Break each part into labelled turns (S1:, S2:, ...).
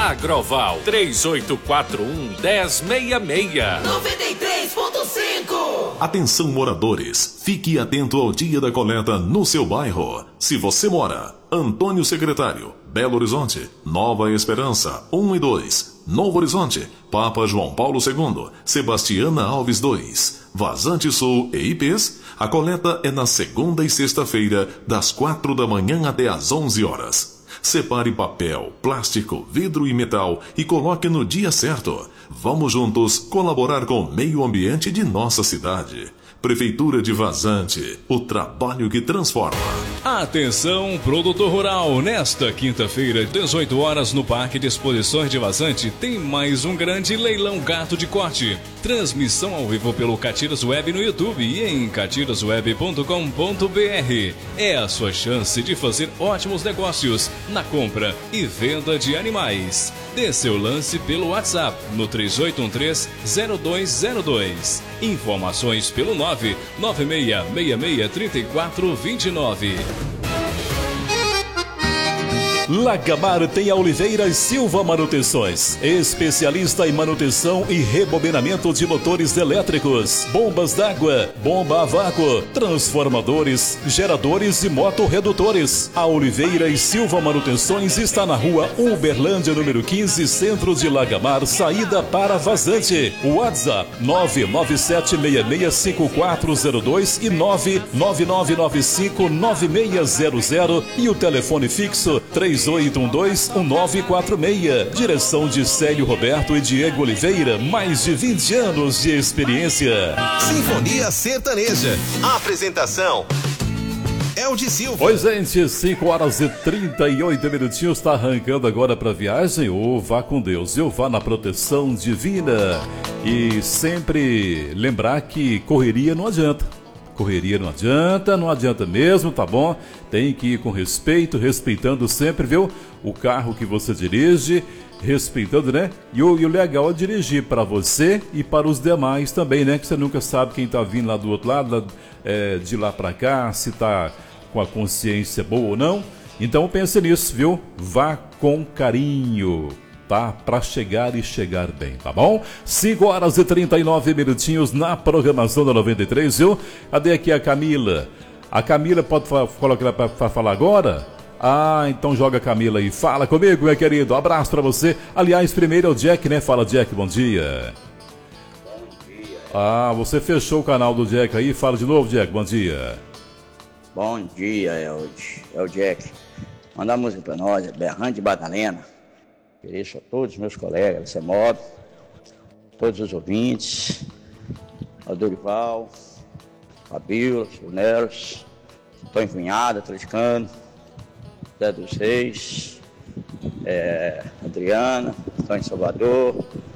S1: Agroval 3841-1066.
S2: 93.5.
S3: Atenção moradores, fique atento ao dia da coleta no seu bairro. Se você mora Antônio Secretário, Belo Horizonte, Nova Esperança 1 e 2, Novo Horizonte, Papa João Paulo II, Sebastiana Alves 2, Vazante Sul e IPs, a coleta é na segunda e sexta-feira, das 4 da manhã até às 11 horas. Separe papel, plástico, vidro e metal e coloque no dia certo. Vamos juntos colaborar com o meio ambiente de nossa cidade. Prefeitura de Vazante, o trabalho que transforma.
S4: Atenção, produtor rural, nesta quinta-feira, 18 horas, no Parque de Exposições de Vazante, tem mais um grande leilão gato de corte. Transmissão ao vivo pelo Catiras Web no YouTube e em catirasweb.com.br. É a sua chance de fazer ótimos negócios na compra e venda de animais. Dê seu lance pelo WhatsApp no 3813-0202. Informações pelo 996663429.
S5: Lagamar tem a Oliveiras Silva Manutenções, especialista em manutenção e rebobinamento de motores elétricos, bombas d'água, bomba a vácuo, transformadores, geradores e motorredutores. A Oliveiras Silva Manutenções está na rua Uberlândia, número 15, centro de Lagamar, saída para Vazante. WhatsApp 997665402 e 999959600 e o telefone fixo 3812-1946. Direção de Célio Roberto e Diego Oliveira, mais de 20 anos de experiência.
S6: Sinfonia Sertaneja. Apresentação Eldi Silva.
S5: Oi, gente, 5 horas e 38 minutinhos, está arrancando agora para viagem. Vá com Deus, vá na proteção divina. E sempre lembrar que correria não adianta. Correria não adianta mesmo, tá bom? Tem que ir com respeito, respeitando sempre, viu? O carro que você dirige, respeitando, né? E o legal é dirigir para você e para os demais também, né? Que você nunca sabe quem tá vindo lá do outro lado, de lá para cá, se tá com a consciência boa ou não. Então pense nisso, viu? Vá com carinho, tá? Para chegar e chegar bem, tá bom? 5 horas e 39 minutinhos na programação da 93, viu? Cadê aqui a Camila? A Camila pode colocar para falar agora? Ah, então joga a Camila aí. Fala comigo, meu querido. Abraço para você. Aliás, primeiro é o Jack, né? Fala, Jack, bom dia.
S7: Bom dia.
S5: Ah, você fechou o canal do Jack aí. Fala de novo, Jack, bom dia.
S7: Bom dia, Eldi. É o Jack. Manda a música para nós, é Berrante de Madalena. Ofereço a todos os meus colegas, você modo, todos os ouvintes, ao Dorival, Fabíola, o Neros, Antônio Cunhado, Atleticano, Zé dos Reis, Adriana, Antônio Salvador,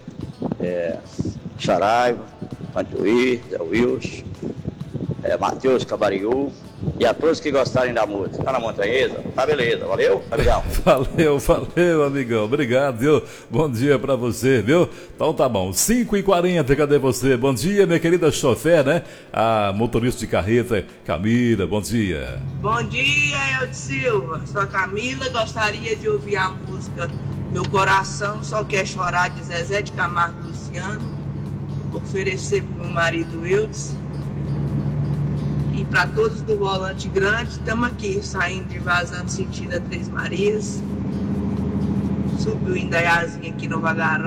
S7: Saraiva, Pantuí, Zé Wilson, Matheus Cabariú. E a todos que gostarem da música. Tá na montanhesa? Tá beleza, valeu? Amigão.
S5: Valeu, amigão. Obrigado, viu? Bom dia pra você, viu? Então tá bom. 5h40, cadê você? Bom dia, minha querida chofer, né? A motorista de carreta, Camila, bom dia.
S8: Bom dia, Eldi Silva. Sou a Camila, gostaria de ouvir a música Meu Coração Só Quer Chorar, de Zezé de Camargo e Luciano. Vou oferecer pro meu marido Eudes. E para todos do Volante Grande, estamos aqui saindo de Vazante, sentido a Três Marias. Subiu o Indaiazinho aqui no Vagarão.